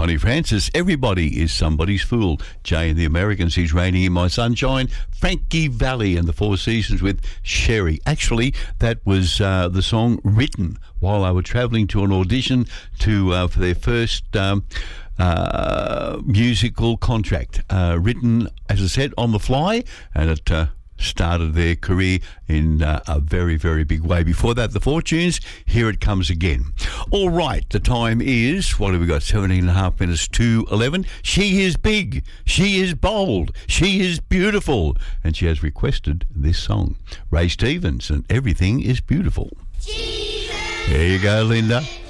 Connie Francis, Everybody is Somebody's Fool. Jay and the Americans, He's Raining in My Sunshine. Frankie Valli and the Four Seasons with Sherry. Actually, that was the song written while they were travelling to an audition for their first musical contract. Written, as I said, on the fly, and it started their career in a very, very big way. Before that, The Fortunes, Here It Comes Again. All right, the time is, what have we got, 17 and a half minutes to 11. She is big, she is bold, she is beautiful, and she has requested this song. Ray Stevens and Everything is Beautiful. Jesus. There you go, Linda.